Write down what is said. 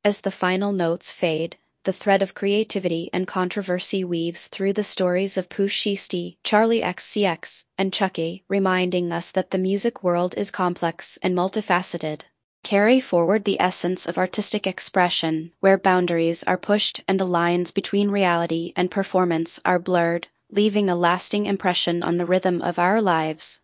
As the final notes fade, the thread of creativity and controversy weaves through the stories of Pooh Shiesty, Charlie XCX, and Chucky, reminding us that the music world is complex and multifaceted. Carry forward the essence of artistic expression, where boundaries are pushed and the lines between reality and performance are blurred, leaving a lasting impression on the rhythm of our lives.